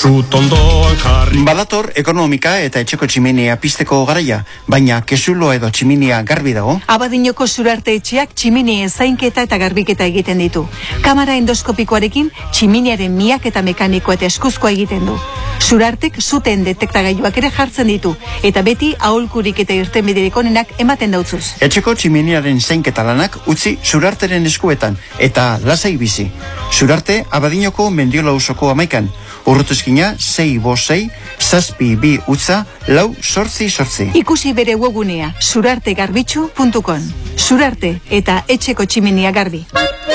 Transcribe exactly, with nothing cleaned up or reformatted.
Zutondoan jarri. Badator ekonomika eta etxeko tximinia pizteko garaia, baina kesulo edo tximinia garbi dago. Abadiñoko Surarte etxeak tximinia zainketa eta garbiketa egiten ditu. Kamara endoskopikoarekin tximiniaren miak eta mekaniko eta eskuzkoa egiten du. Surartek zuten detektagailuak ere jartzen ditu, eta beti aholkurik eta irtenbiderik onenak ematen dautzuz. Etxeko tximiniaren zainketa lanak utzi Surarteren eskuetan, eta lasai bizi. Surarte Abadiñoko Mendiola auzoko amaikan. Urrutuzkina sei bost sei, zazpi bi utza, lau sortzi sortzi. Ikusi bere webgunea surartegarbitzu puntu com. Surarte eta etxeko tximinia garbi.